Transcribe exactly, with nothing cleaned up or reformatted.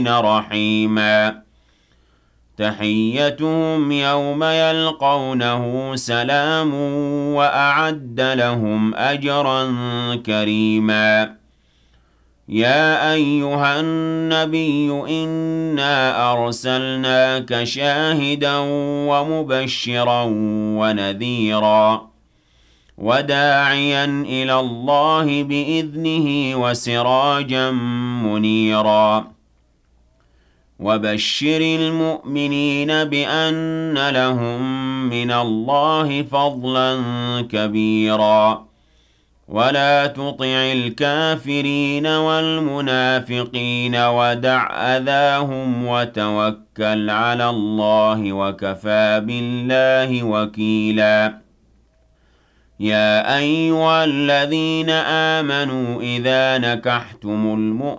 رحيما تحيتهم يوم يلقونه سلام وأعد لهم أجرا كريما يا أيها النبي إنا أرسلناك شاهدا ومبشرا ونذيرا وداعيا إلى الله بإذنه وسراجا منيرا وبشر المؤمنين بأن لهم من الله فضلا كبيرا ولا تطع الكافرين والمنافقين ودع أذاهم وتوكل على الله وكفى بالله وكيلا يا أيها الذين آمنوا إذا نكحتم